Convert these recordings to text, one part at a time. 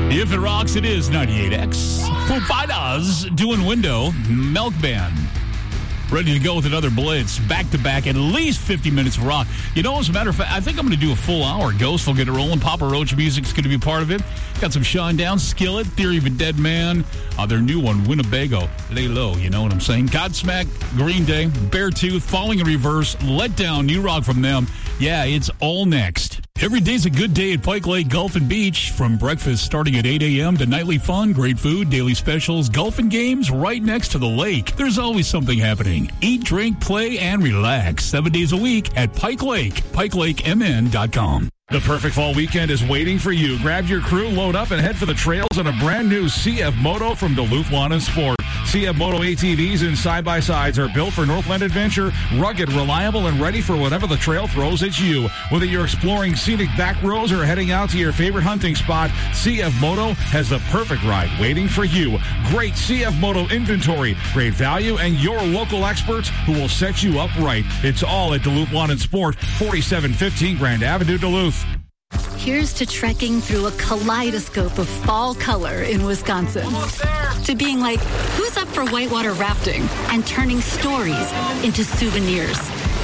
If it rocks, it is 98X. Foo Fighters doing Window, Milk Band. Ready to go with another blitz, back-to-back, at least 50 minutes of rock. You know, as a matter of fact, I think I'm going to do a full hour. Ghost will get it rolling. Papa Roach music's going to be part of it. Got some Shinedown, Skillet, Theory of a Dead Man. Their new one, Winnebago, Lay Low, you know what I'm saying? Godsmack, Green Day, Beartooth, Falling in Reverse, Let Down, new rock from them. Yeah, it's all next. Every day's a good day at Pike Lake Golf and Beach. From breakfast starting at 8 a.m. to nightly fun, great food, daily specials, golf and games right next to the lake. There's always something happening. Eat, drink, play, and relax 7 days a week at Pike Lake, PikeLakeMN.com. The perfect fall weekend is waiting for you. Grab your crew, load up, and head for the trails on a brand new CF Moto from Duluth Lawn and Sport. CF Moto ATVs and side-by-sides are built for Northland adventure, rugged, reliable, and ready for whatever the trail throws at you. Whether you're exploring scenic back roads or heading out to your favorite hunting spot, CF Moto has the perfect ride waiting for you. Great CF Moto inventory, great value, and your local experts who will set you up right. It's all at Duluth Lawn and Sport, 4715 Grand Avenue, Duluth. Here's to trekking through a kaleidoscope of fall color in Wisconsin. To being like, who's up for whitewater rafting? And turning stories into souvenirs.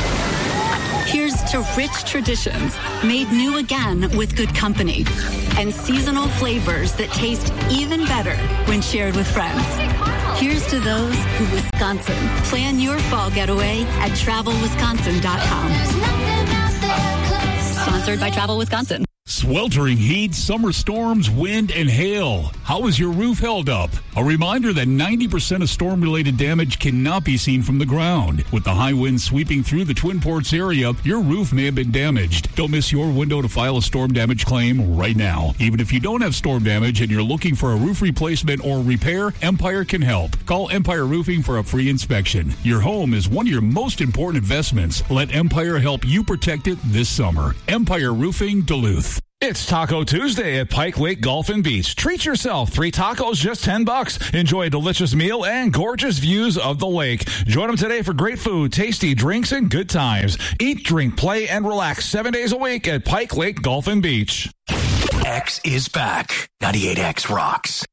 Here's to rich traditions made new again with good company. And seasonal flavors that taste even better when shared with friends. Here's to those who Wisconsin. Plan your fall getaway at TravelWisconsin.com. Sponsored by Travel Wisconsin. Sweltering heat, summer storms, wind, and hail. How is your roof held up? A reminder that 90% of storm-related damage cannot be seen from the ground. With the high winds sweeping through the Twin Ports area, your roof may have been damaged. Don't miss your window to file a storm damage claim right now. Even if you don't have storm damage and you're looking for a roof replacement or repair, Empire can help. Call Empire Roofing for a free inspection. Your home is one of your most important investments. Let Empire help you protect it this summer. Empire Roofing, Duluth. It's Taco Tuesday at Pike Lake Golf and Beach. Treat yourself. 3 tacos, just $10. Enjoy a delicious meal and gorgeous views of the lake. Join them today for great food, tasty drinks, and good times. Eat, drink, play, and relax 7 days a week at Pike Lake Golf and Beach. X is back. 98X rocks.